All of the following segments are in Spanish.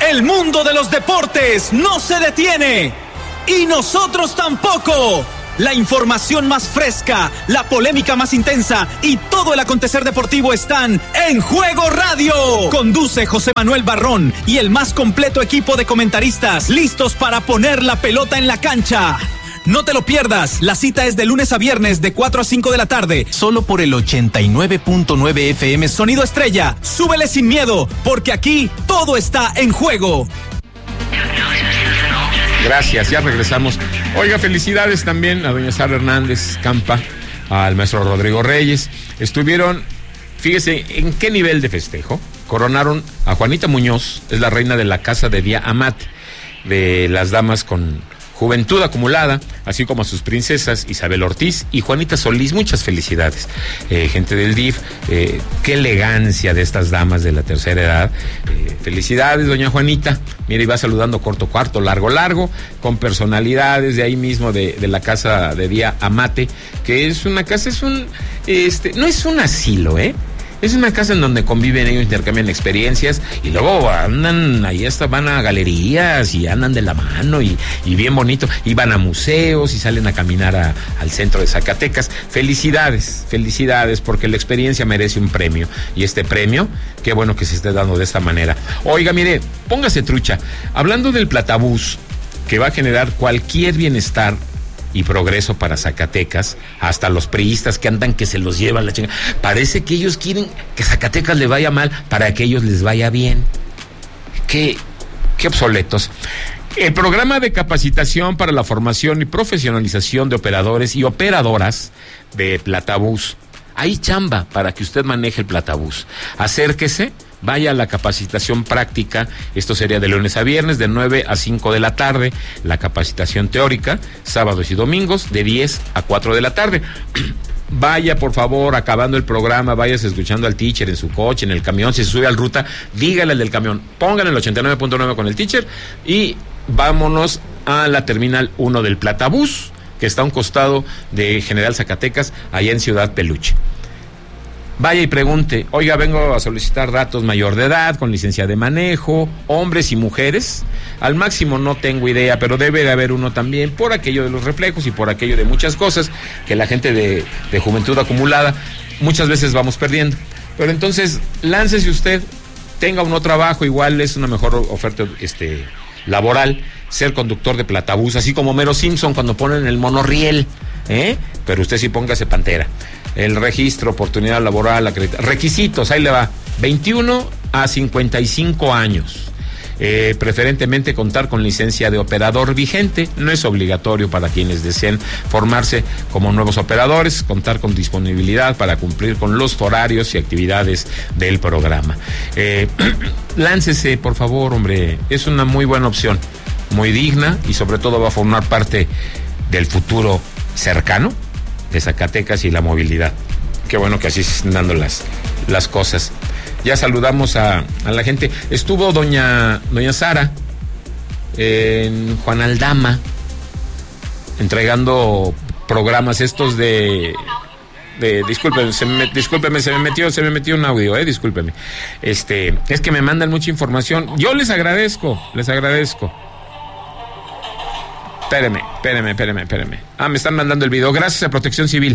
El mundo de los deportes no se detiene. Y nosotros tampoco. La información más fresca, la polémica más intensa y todo el acontecer deportivo están en Juego Radio. Conduce José Manuel Barrón y el más completo equipo de comentaristas listos para poner la pelota en la cancha. No te lo pierdas, la cita es de lunes a viernes de 4 a 5 de la tarde, solo por el 89.9 FM Sonido Estrella. Súbele sin miedo, porque aquí todo está en juego. Gracias, ya regresamos. Oiga, felicidades también a doña Sara Hernández Campa, al maestro Rodrigo Reyes. Estuvieron, fíjese, ¿en qué nivel de festejo? Coronaron a Juanita Muñoz, es la reina de la Casa de Día Amate, de las damas con juventud acumulada, así como a sus princesas Isabel Ortiz y Juanita Solís. Muchas felicidades, gente del DIF. Qué elegancia de estas damas de la tercera edad. Felicidades, doña Juanita. Mira, iba saludando corto, cuarto, largo, largo, con personalidades de ahí mismo de la Casa de Día Amate, que es una casa, no es un asilo, es una casa en donde conviven ellos, intercambian experiencias y luego andan, ahí hasta van a galerías y andan de la mano y bien bonito, y van a museos y salen a caminar al centro de Zacatecas. Felicidades, porque la experiencia merece un premio, y este premio, qué bueno que se esté dando de esta manera. Oiga, mire, póngase trucha, hablando del platabús, que va a generar cualquier bienestar y progreso para Zacatecas, hasta los priistas que andan que se los llevan la chinga. Parece que ellos quieren que Zacatecas le vaya mal para que ellos les vaya bien. Qué obsoletos. El programa de capacitación para la formación y profesionalización de operadores y operadoras de platabús. Hay chamba para que usted maneje el platabús. Acérquese, vaya a la capacitación práctica. Esto sería de lunes a viernes, de 9 a 5 de la tarde. La capacitación teórica, sábados y domingos, de 10 a 4 de la tarde. Vaya, por favor, acabando el programa, vayas escuchando al teacher en su coche, en el camión. Si se sube al ruta, dígale al del camión, póngale el 89.9 con el teacher y vámonos a la terminal 1 del platabús, que está a un costado de General Zacatecas, allá en Ciudad Peluche. Vaya y pregunte, oiga, vengo a solicitar datos mayor de edad, con licencia de manejo, hombres y mujeres. Al máximo no tengo idea, pero debe de haber uno también, por aquello de los reflejos y por aquello de muchas cosas que la gente de juventud acumulada muchas veces vamos perdiendo. Pero entonces, láncese usted, tenga un trabajo, igual es una mejor oferta laboral, ser conductor de platabús, así como Homero Simpson cuando ponen el monorriel, pero usted sí póngase Pantera. El registro, oportunidad laboral, requisitos, ahí le va, 21 a 55 años. Preferentemente contar con licencia de operador vigente, no es obligatorio para quienes deseen formarse como nuevos operadores, contar con disponibilidad para cumplir con los horarios y actividades del programa. Láncese, por favor, hombre, es una muy buena opción, muy digna, y sobre todo va a formar parte del futuro cercano de Zacatecas y la movilidad. Qué bueno que así se están dando las cosas. Ya saludamos a la gente. Estuvo doña Sara en Juan Aldama entregando programas estos de discúlpeme, se me metió un audio, discúlpeme. Es que me mandan mucha información. Yo les agradezco. Espéreme. Me están mandando el video. Gracias a Protección Civil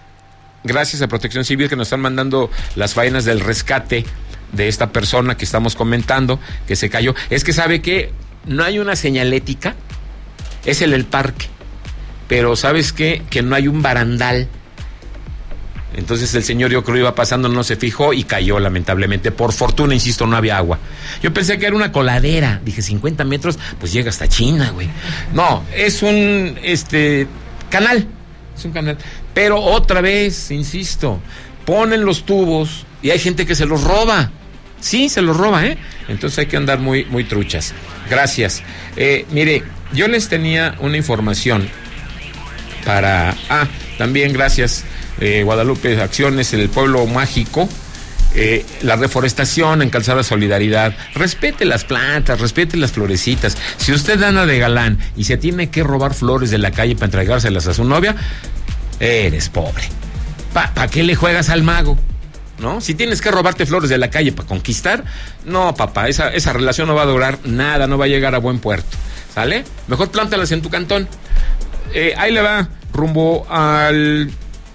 que nos están mandando las faenas del rescate de esta persona que estamos comentando, que se cayó. Es que sabe que no hay una señalética, es el parque, pero ¿sabes qué? Que no hay un barandal. Entonces el señor, yo creo, iba pasando, no se fijó y cayó lamentablemente. Por fortuna, insisto, no había agua. Yo pensé que era una coladera. Dije, 50 metros, pues llega hasta China, güey. No, es un canal. Es un canal. Pero otra vez, insisto, ponen los tubos y hay gente que se los roba. Sí, se los roba, Entonces hay que andar muy, muy truchas. Gracias. Mire, yo les tenía una información para... también gracias... Guadalupe Acciones, el pueblo mágico, la reforestación en Calzada Solidaridad. Respete las plantas, respete las florecitas. Si usted anda de galán y se tiene que robar flores de la calle para entregárselas a su novia, eres pobre. ¿Para qué le juegas al mago? ¿no? Si tienes que robarte flores de la calle para conquistar, no, papá, esa relación no va a durar nada, no va a llegar a buen puerto, ¿sale? Mejor plántalas en tu cantón. Ahí le va, rumbo al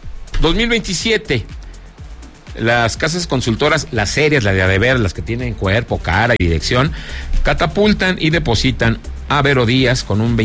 2027. Las casas consultoras, las serias, las de adeveras, las que tienen cuerpo, cara y dirección, catapultan y depositan a Vero Díaz con un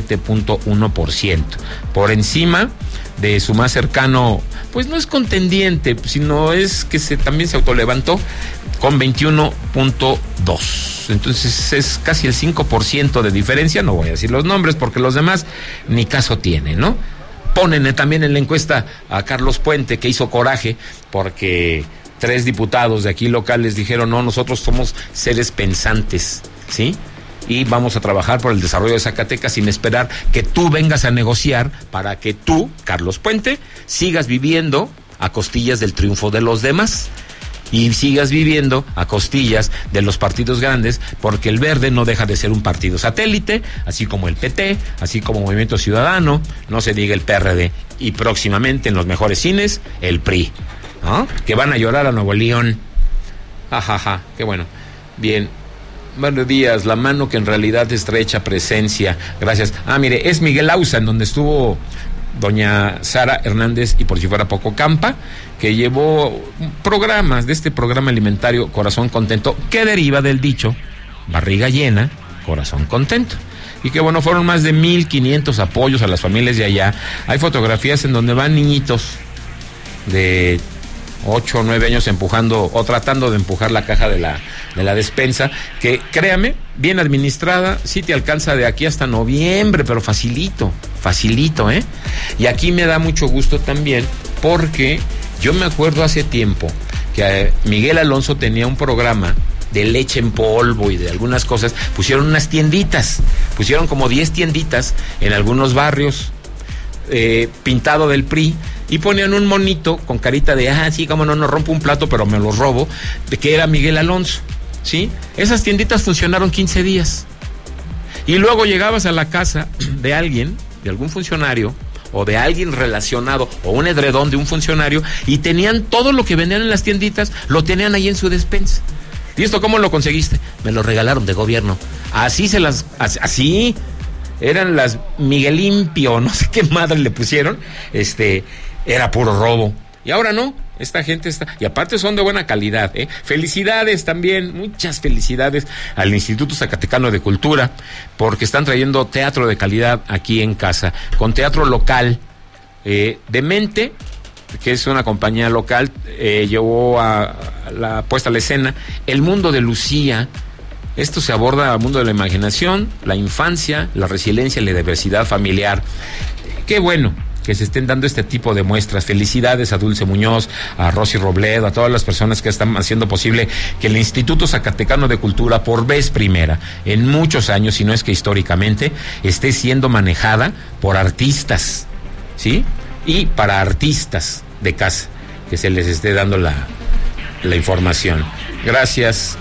27.1%, por encima de su más cercano, pues no es contendiente, sino es que también se autolevantó con 21.2%. Entonces es casi el 5% de diferencia. No voy a decir los nombres porque los demás ni caso tienen, ¿no? Ponen también en la encuesta a Carlos Puente, que hizo coraje porque 3 diputados de aquí locales dijeron: no, nosotros somos seres pensantes, ¿sí? Y vamos a trabajar por el desarrollo de Zacatecas sin esperar que tú vengas a negociar para que tú, Carlos Puente, sigas viviendo a costillas del triunfo de los demás y sigas viviendo a costillas de los partidos grandes, porque el Verde no deja de ser un partido satélite, así como el PT, así como Movimiento Ciudadano, no se diga el PRD, y próximamente en los mejores cines, el PRI, ¿no? Que van a llorar a Nuevo León. Ajaja, qué bueno. Bien. Buenos días, la mano que en realidad estrecha presencia. Gracias. Mire, es Miguel Ausa, en donde estuvo doña Sara Hernández y por si fuera poco Campa, que llevó programas de este programa alimentario Corazón Contento, que deriva del dicho barriga llena, corazón contento. Y que bueno, fueron más de 1,500 apoyos a las familias de allá. Hay fotografías en donde van niñitos de 8 o 9 años empujando o tratando de empujar la caja de la despensa, que créame, bien administrada, sí te alcanza de aquí hasta noviembre, pero facilito, ¿eh? Y aquí me da mucho gusto también, porque yo me acuerdo hace tiempo que Miguel Alonso tenía un programa de leche en polvo y de algunas cosas. Pusieron unas tienditas, pusieron como 10 tienditas en algunos barrios, pintado del PRI, y ponían un monito con carita de, sí, como no rompo un plato, pero me lo robo, de que era Miguel Alonso, ¿sí? Esas tienditas funcionaron 15 días. Y luego llegabas a la casa de alguien, de algún funcionario, o de alguien relacionado, o un edredón de un funcionario, y tenían todo lo que vendían en las tienditas, lo tenían ahí en su despensa. ¿Y esto cómo lo conseguiste? Me lo regalaron de gobierno. Así eran las Miguel Limpio, no sé qué madre le pusieron, era puro robo. Y ahora no, esta gente está, y aparte son de buena calidad, ¿eh? Felicidades también, muchas felicidades al Instituto Zacatecano de Cultura, porque están trayendo teatro de calidad aquí en casa, con teatro local. Demente, que es una compañía local, llevó a la puesta a la escena El Mundo de Lucía. Esto se aborda al mundo de la imaginación, la infancia, la resiliencia y la diversidad familiar. Qué bueno que se estén dando este tipo de muestras. Felicidades a Dulce Muñoz, a Rosy Robledo, a todas las personas que están haciendo posible que el Instituto Zacatecano de Cultura, por vez primera en muchos años, si no es que históricamente, esté siendo manejada por artistas, ¿sí? Y para artistas de casa, que se les esté dando la información. Gracias.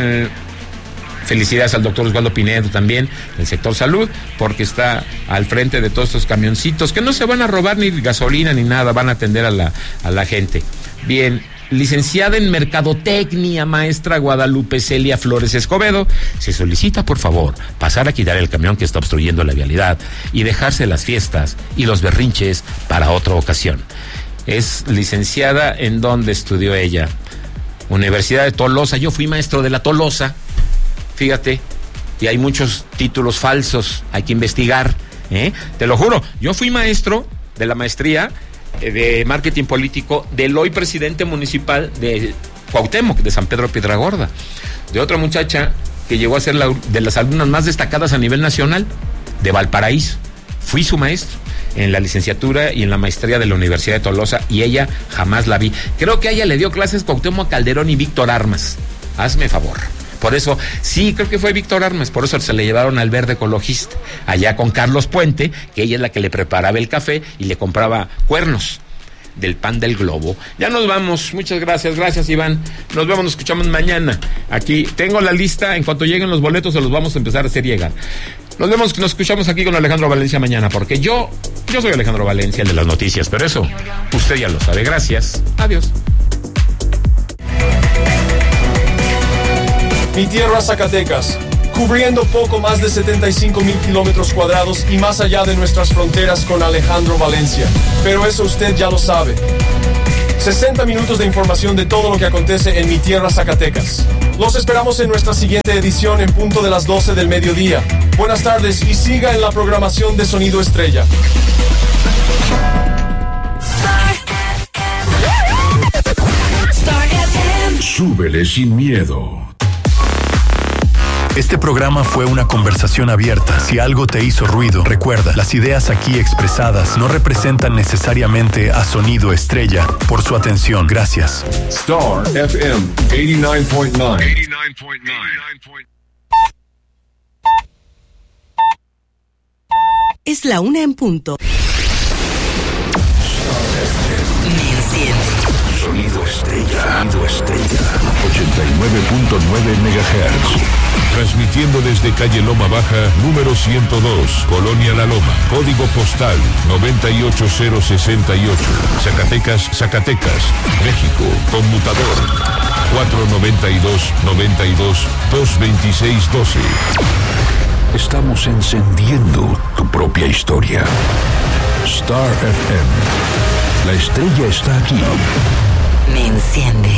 Felicidades al doctor Osvaldo Pinedo también, del sector salud, porque está al frente de todos estos camioncitos que no se van a robar ni gasolina ni nada, van a atender a la gente. Bien, licenciada en Mercadotecnia, maestra Guadalupe Celia Flores Escobedo, se solicita por favor pasar a quitar el camión que está obstruyendo la vialidad y dejarse las fiestas y los berrinches para otra ocasión. Es licenciada en donde estudió ella, Universidad de Tolosa. Yo fui maestro de la Tolosa. Fíjate, y hay muchos títulos falsos, hay que investigar, te lo juro. Yo fui maestro de la maestría de marketing político del hoy presidente municipal de Cuauhtémoc, de San Pedro Piedragorda, de otra muchacha que llegó a ser de las alumnas más destacadas a nivel nacional, de Valparaíso. Fui su maestro en la licenciatura y en la maestría de la Universidad de Tolosa, y ella jamás la vi. Creo que a ella le dio clases Cuauhtémoc Calderón y Víctor Armas. Hazme favor. Por eso, sí, creo que fue Víctor Armas, por eso se le llevaron al Verde Ecologista, allá con Carlos Puente, que ella es la que le preparaba el café y le compraba cuernos del pan del globo. Ya nos vamos, muchas gracias Iván, nos vemos, nos escuchamos mañana. Aquí tengo la lista, en cuanto lleguen los boletos se los vamos a empezar a hacer llegar. Nos vemos, nos escuchamos aquí con Alejandro Valencia mañana, porque yo soy Alejandro Valencia, el de las noticias, pero eso usted ya lo sabe. Gracias, adiós. Mi tierra Zacatecas, cubriendo poco más de 75,000 kilómetros cuadrados y más allá de nuestras fronteras con Alejandro Valencia. Pero eso usted ya lo sabe. 60 minutos de información de todo lo que acontece en mi tierra Zacatecas. Los esperamos en nuestra siguiente edición en punto de las 12 del mediodía. Buenas tardes y siga en la programación de Sonido Estrella. Súbele sin miedo. Este programa fue una conversación abierta. Si algo te hizo ruido, recuerda, las ideas aquí expresadas no representan necesariamente a Sonido Estrella. Por su atención, gracias. Star FM 89.9. Es la 1 en punto. Me enciende. Sonido Estrella. 89.9 MHz. Transmitiendo desde calle Loma Baja, número 102, Colonia La Loma, código postal 98068, Zacatecas, México, conmutador 492-92-226-12. Estamos encendiendo tu propia historia. Star FM. La estrella está aquí. Me enciende.